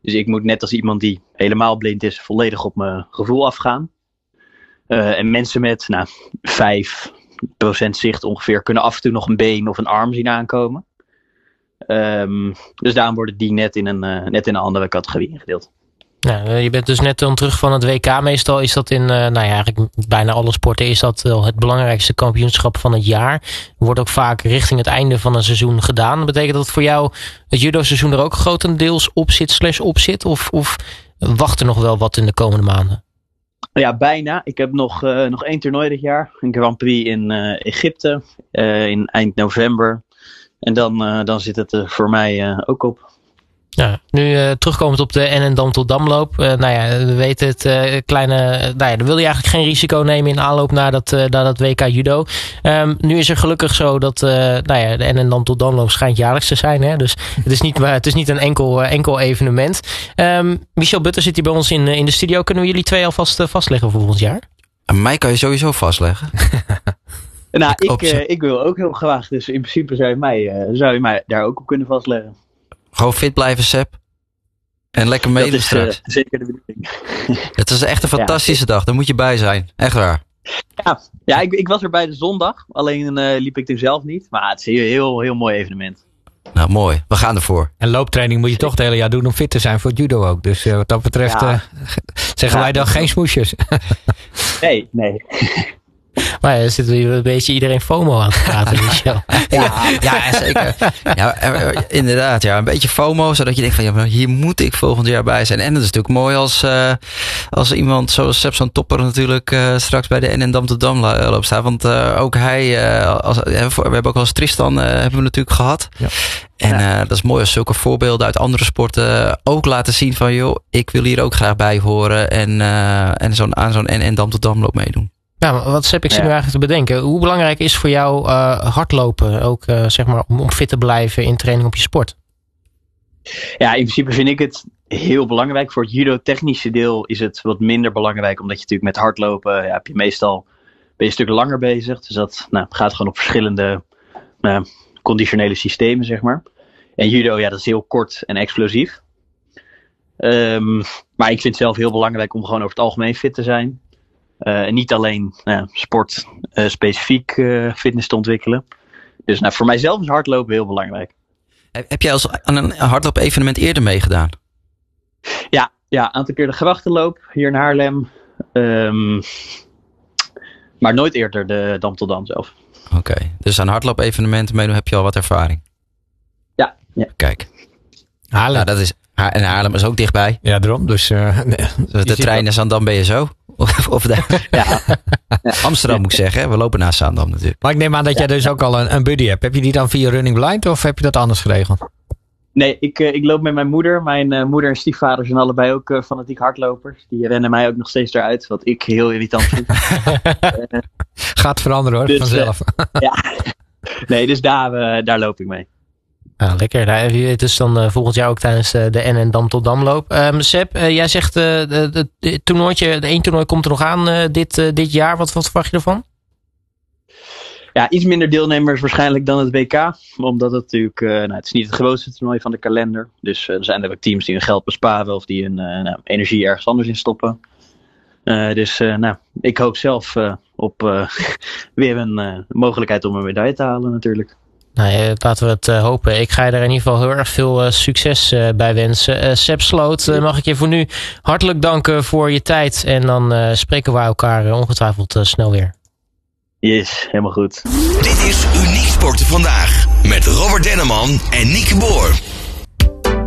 Dus ik moet net als iemand die helemaal blind is, volledig op mijn gevoel afgaan. En mensen met 5% zicht ongeveer kunnen af en toe nog een been of een arm zien aankomen. Dus daarom worden die net in een andere categorie ingedeeld. Nou, je bent dus net dan terug van het WK. Meestal is dat in eigenlijk bijna alle sporten is dat wel het belangrijkste kampioenschap van het jaar. Wordt ook vaak richting het einde van een seizoen gedaan. Betekent dat voor jou het judo-seizoen er ook grotendeels op zit? Of wacht er nog wel wat in de komende maanden? Ja, bijna. Ik heb nog 1 toernooi dit jaar. Een Grand Prix in Egypte in eind november. En dan zit het er voor mij ook op. Ja, nu terugkomend op de NN Dam-tot-Damloop. We weten het dan wil je eigenlijk geen risico nemen in aanloop naar dat WK judo. Nu is er gelukkig zo dat de NN Dam-tot-Damloop schijnt jaarlijks te zijn. Hè? Dus het is niet een enkel evenement. Michel Butter zit hier bij ons in de studio. Kunnen we jullie 2 alvast vastleggen voor volgend jaar? En mij kan je sowieso vastleggen. Ik wil ook heel graag. Dus in principe zou je mij daar ook op kunnen vastleggen. Gewoon fit blijven, Seb. En lekker meedoen straks. Zeker de bedoeling. Het is echt een fantastische dag. Daar moet je bij zijn. Echt waar. Ja, ik was er bij de zondag. Alleen liep ik er zelf niet. Maar het is een heel, heel mooi evenement. Nou, mooi. We gaan ervoor. En looptraining moet je toch het hele jaar doen om fit te zijn voor het judo ook. Dus wat dat betreft zeggen wij dan geen smoesjes. Nee. Maar er zit weer een beetje iedereen FOMO aan te praten, Michel. Ja, zeker. Ja, inderdaad, een beetje FOMO, zodat je denkt van maar hier moet ik volgend jaar bij zijn. En dat is natuurlijk mooi als iemand zoals Sepson Topper natuurlijk straks bij de NN Dam-tot-Damloop staat. Want ook hij, we hebben ook als Tristan hebben we natuurlijk gehad. Ja. En dat is mooi als zulke voorbeelden uit andere sporten ook laten zien van joh, ik wil hier ook graag bij horen en aan zo'n NN Dam-tot-Damloop meedoen. Ja, wat heb ik nu eigenlijk te bedenken? Hoe belangrijk is voor jou hardlopen ook om fit te blijven in training op je sport? Ja, in principe vind ik het heel belangrijk. Voor het judo-technische deel is het wat minder belangrijk. Omdat je natuurlijk met hardlopen ben je een stuk langer bezig. Dus dat gaat gewoon op verschillende conditionele systemen, zeg maar. En judo, dat is heel kort en explosief. Maar ik vind het zelf heel belangrijk om gewoon over het algemeen fit te zijn. En niet alleen sport specifiek fitness te ontwikkelen. Dus voor mijzelf is hardlopen heel belangrijk. Heb jij aan een hardloop-evenement eerder meegedaan? Ja, een aantal keer de Grachtenloop hier in Haarlem. Maar nooit eerder de Dam tot Dam zelf. Oké, dus aan hardloop-evenementen meedoen heb je al wat ervaring? Ja. Kijk. Haarlem. Nou, en Haarlem is ook dichtbij. Ja, daarom. Dus de trein is aan Dam ben je zo. Of Amsterdam moet ik zeggen. We lopen naast Zaandam natuurlijk. Maar ik neem aan dat jij dus ook al een buddy hebt. Heb je die dan via Running Blind of heb je dat anders geregeld? Nee, ik loop met mijn moeder. Mijn moeder en stiefvader zijn allebei ook fanatiek hardlopers. Die rennen mij ook nog steeds eruit. Wat ik heel irritant vind. Gaat veranderen hoor, dus, vanzelf. Nee, dus daar loop ik mee. Nou, lekker. Het is dan volgend jaar ook tijdens de NN Dam-tot-Damloop. Seb, jij zegt het toernooitje, de 1 toernooi komt er nog aan dit jaar. Wat verwacht je ervan? Ja, iets minder deelnemers waarschijnlijk dan het WK. Omdat het natuurlijk, het is niet het grootste toernooi van de kalender. Dus er zijn er ook teams die hun geld besparen of die hun energie ergens anders in stoppen. Ik hoop zelf op weer een mogelijkheid om een medaille te halen natuurlijk. Nou, laten we het hopen. Ik ga je daar in ieder geval heel erg veel succes bij wensen. Seb Sloot, mag ik je voor nu hartelijk danken voor je tijd. En dan spreken we elkaar ongetwijfeld snel weer. Yes, helemaal goed. Dit is Uniek Sporten Vandaag met Robert Denneman en Nieke Boer.